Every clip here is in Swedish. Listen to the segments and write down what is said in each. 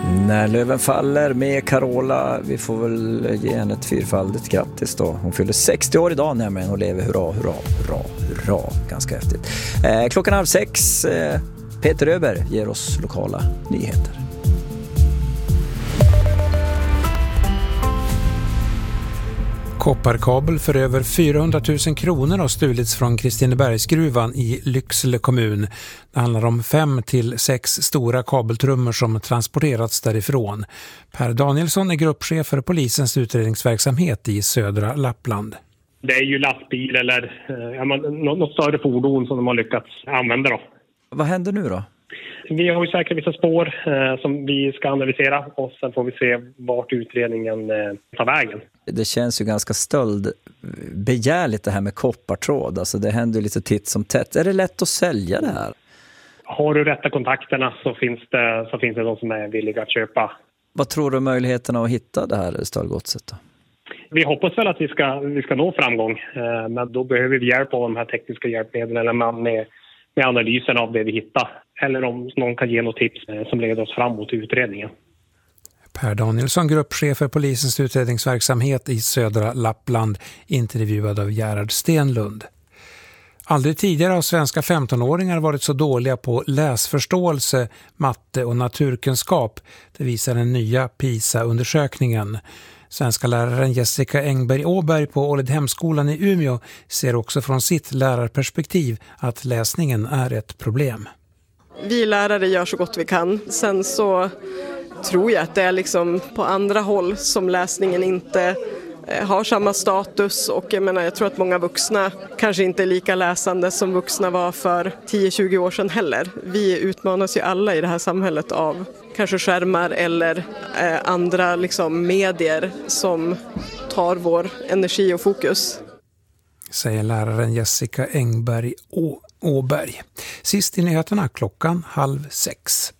När löven faller med Carola, vi får väl ge henne ett fyrfaldigt grattis då. Hon fyller 60 år idag nämligen och lever hurra. Ganska häftigt. 5:30, Peter Öberg ger oss lokala nyheter. Kopparkabel för över 400 000 kronor har stulits från Kristinebergsgruvan i Lycksele kommun. Det handlar om 5 till 6 stora kabeltrummor som transporterats därifrån. Per Danielsson är gruppchef för polisens utredningsverksamhet i södra Lappland. Det är ju lastbil eller något större fordon som de har lyckats använda då. Vad händer nu då? Vi har ju säkert vissa spår som vi ska analysera och sen får vi se vart utredningen tar vägen. Det känns ju ganska stöldbegärligt det här med koppartråd. Alltså det händer lite titt som tätt. Är det lätt att sälja det här? Har du rätta kontakterna så finns det de som är villiga att köpa. Vad tror du om möjligheterna att hitta det här stöldgodset då? Vi hoppas väl att vi ska nå framgång. Men då behöver vi hjälp av de här tekniska hjälpmedlen eller med analysen av det vi hittar. Eller om någon kan ge något tips som leder oss fram mot utredningen. Per Danielsson, gruppchef för polisens utredningsverksamhet i södra Lappland, intervjuad av Gerhard Stenlund. Aldrig tidigare har svenska 15-åringar varit så dåliga på läsförståelse, matte och naturkunskap. Det visar den nya PISA-undersökningen. Svenska läraren Jessica Engberg-Åberg på Ålidhemskolan i Umeå ser också från sitt lärarperspektiv att läsningen är ett problem. Vi lärare gör så gott vi kan. Sen så tror jag att det är liksom på andra håll som läsningen inte har samma status. Och jag tror att många vuxna kanske inte är lika läsande som vuxna var för 10-20 år sedan heller. Vi utmanas ju alla i det här samhället av kanske skärmar eller andra liksom medier som tar vår energi och fokus. Säger läraren Jessica Engberg-Åberg. Sist i nyheterna 5:30.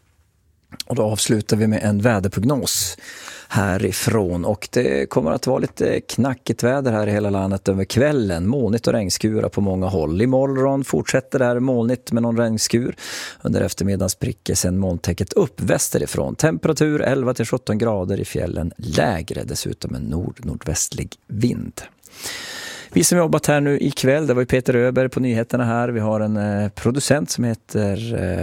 Och då avslutar vi med en väderprognos härifrån. Och det kommer att vara lite knackigt väder här i hela landet över kvällen. Molnigt och regnskurar på många håll. Imorgon fortsätter det här molnigt med någon regnskur. Under eftermiddagen spricker sen molntäcket upp västerifrån. Temperatur 11-17 grader i fjällen. Lägre dessutom en nordvästlig vind. Vi som jobbat här nu ikväll, det var ju Peter Öberg på nyheterna här. Vi har en producent som heter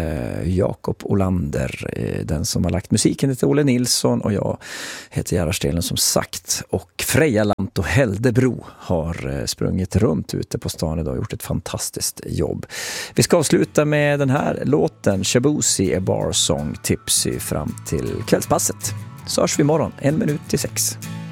Jakob Olander. Den som har lagt musiken heter Olle Nilsson och jag heter Gerhard Stenlund som sagt. Och Freja Lant och Heldebro har sprungit runt ute på stan idag och gjort ett fantastiskt jobb. Vi ska avsluta med den här låten, Shabuzi, A Bar Song Tipsy, fram till kvällspasset. Så hörs vi imorgon, 5:55.